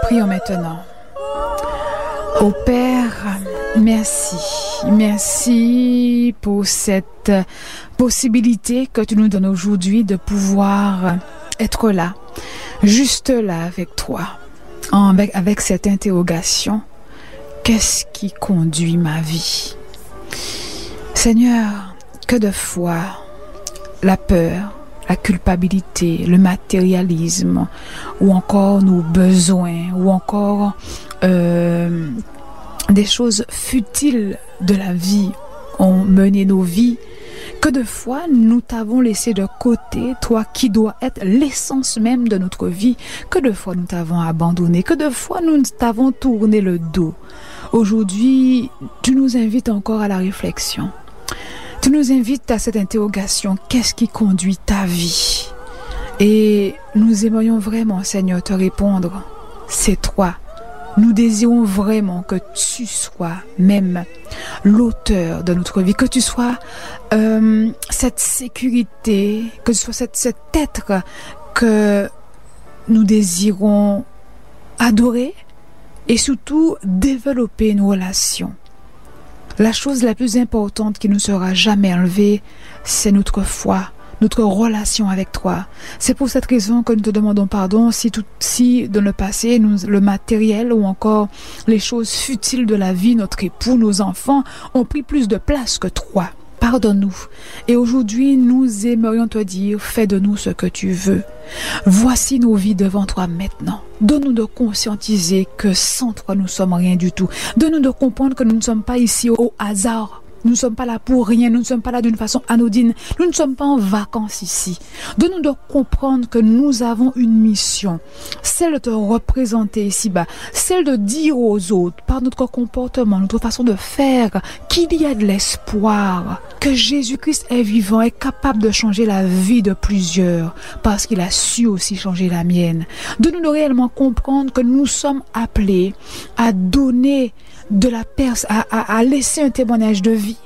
Prions maintenant. Ô Père, merci. Merci pour cette possibilité que tu nous donnes aujourd'hui de pouvoir être là, juste là avec toi, avec cette interrogation. Qu'est-ce qui conduit ma vie? Seigneur, que de fois la peur, la culpabilité, le matérialisme, ou encore nos besoins, ou encore des choses futiles de la vie ont mené nos vies, que de fois nous t'avons laissé de côté, toi qui dois être l'essence même de notre vie, que de fois nous t'avons abandonné, que de fois nous t'avons tourné le dos. Aujourd'hui, tu nous invites encore à la réflexion. Tu nous invites à cette interrogation, qu'est-ce qui conduit ta vie? Et nous aimerions vraiment, Seigneur, te répondre, c'est toi. Nous désirons vraiment que tu sois même l'auteur de notre vie, que tu sois cette sécurité, que tu sois cet être que nous désirons adorer et surtout développer nos relations. La chose la plus importante qui nous sera jamais enlevée, c'est notre foi, notre relation avec toi. C'est pour cette raison que nous te demandons pardon si dans le passé, le matériel ou encore les choses futiles de la vie, notre époux, nos enfants, ont pris plus de place que toi. Pardonne-nous. Et aujourd'hui, nous aimerions te dire, fais de nous ce que tu veux. Voici nos vies devant toi maintenant. Donne-nous de conscientiser que sans toi, nous ne sommes rien du tout. Donne-nous de comprendre que nous ne sommes pas ici au hasard. Nous ne sommes pas là pour rien, nous ne sommes pas là d'une façon anodine, nous ne sommes pas en vacances ici. Donne-nous de comprendre que nous avons une mission, celle de te représenter ici-bas, celle de dire aux autres, par notre comportement, notre façon de faire, qu'il y a de l'espoir, que Jésus-Christ est vivant, est capable de changer la vie de plusieurs, parce qu'il a su aussi changer la mienne. Donne-nous de réellement comprendre que nous sommes appelés à donner de la à laisser un témoignage de vie,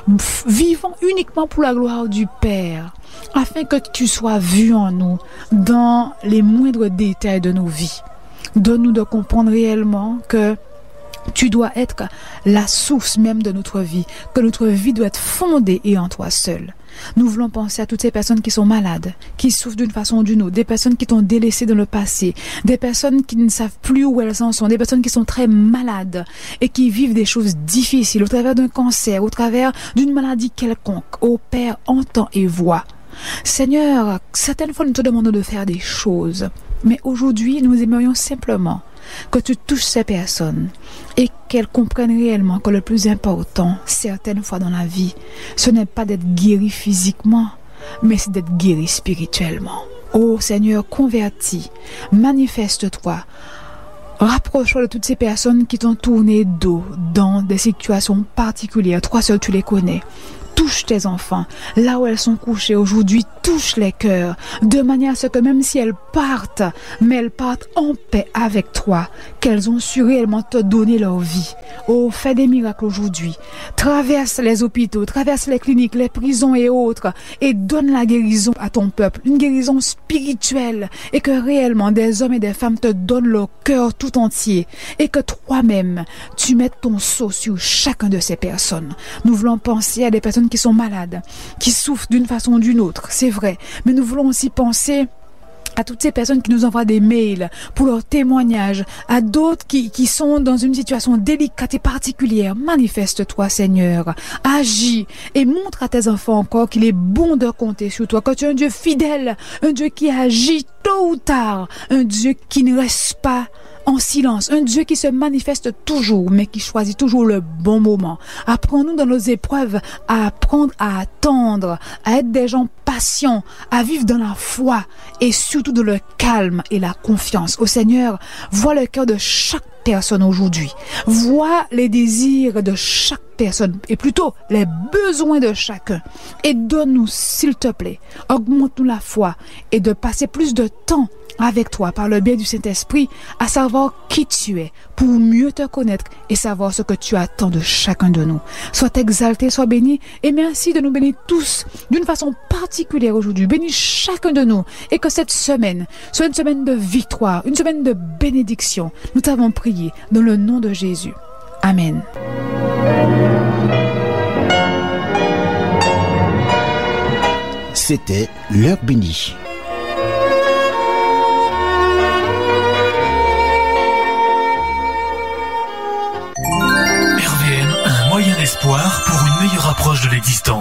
vivant uniquement pour la gloire du Père, afin que tu sois vu en nous dans les moindres détails de nos vies. Donne-nous de comprendre réellement que tu dois être la source même de notre vie, que notre vie doit être fondée et en toi seul. Nous voulons penser à toutes ces personnes qui sont malades, qui souffrent d'une façon ou d'une autre, des personnes qui t'ont délaissé dans le passé, des personnes qui ne savent plus où elles en sont, des personnes qui sont très malades et qui vivent des choses difficiles au travers d'un cancer, au travers d'une maladie quelconque. Ô Père, entends et vois. Seigneur, certaines fois nous te demandons de faire des choses, mais aujourd'hui nous aimerions simplement que tu touches ces personnes et qu'elles comprennent réellement que le plus important, certaines fois dans la vie, ce n'est pas d'être guéri physiquement, mais c'est d'être guéri spirituellement. Ô Seigneur, convertis, manifeste-toi, rapproche-toi de toutes ces personnes qui t'ont tourné dos dans des situations particulières. Toi seul, tu les connais. Touche tes enfants, là où elles sont couchées aujourd'hui, touche les cœurs, de manière à ce que même si elles partent, mais elles partent en paix avec toi, qu'elles ont su réellement te donner leur vie. Oh, fais des miracles aujourd'hui, traverse les hôpitaux, traverse les cliniques, les prisons et autres, et donne la guérison à ton peuple, une guérison spirituelle, et que réellement des hommes et des femmes te donnent leur cœur tout entier, et que toi-même, tu mettes ton sceau sur chacun de ces personnes. Nous voulons penser à des personnes qui sont malades, qui souffrent d'une façon ou d'une autre, c'est vrai. Mais nous voulons aussi penser à toutes ces personnes qui nous envoient des mails pour leurs témoignages, à d'autres qui sont dans une situation délicate et particulière. Manifeste-toi, Seigneur. Agis et montre à tes enfants encore qu'il est bon de compter sur toi, que tu es un Dieu fidèle, un Dieu qui agit tôt ou tard, un Dieu qui ne reste pas en silence, un Dieu qui se manifeste toujours, mais qui choisit toujours le bon moment. Apprends-nous dans nos épreuves à apprendre à attendre, à être des gens patients, à vivre dans la foi et surtout dans le calme et la confiance. Au Seigneur, vois le cœur de chaque personne aujourd'hui. Vois les désirs de chaque personne et plutôt les besoins de chacun. Et donne-nous, s'il te plaît, augmente-nous la foi et de passer plus de temps avec toi par le biais du Saint-Esprit à savoir qui tu es pour mieux te connaître et savoir ce que tu attends de chacun de nous. Sois exalté, sois béni et merci de nous bénir tous d'une façon particulière aujourd'hui. Bénis chacun de nous et que cette semaine soit une semaine de victoire, une semaine de bénédiction. Nous t'avons prié dans le nom de Jésus. Amen. C'était l'heure bénie. RVM, un moyen d'espoir pour une meilleure approche de l'existence.